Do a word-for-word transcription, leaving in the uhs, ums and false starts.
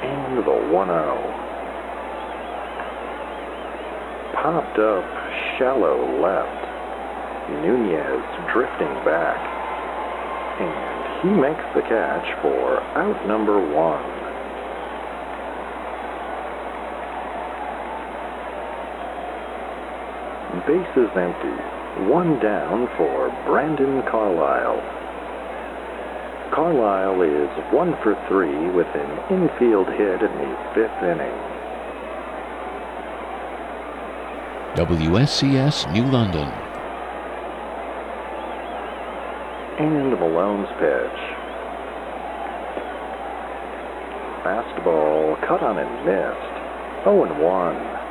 And the one oh. Popped up shallow left. Nunez drifting back. And he makes the catch for out number one. Bases empty. One down for Brandon Carlisle. Carlisle is one for three with an infield hit in the fifth inning. W S C S New London. And Malone's pitch. Fastball cut on and missed. oh and one.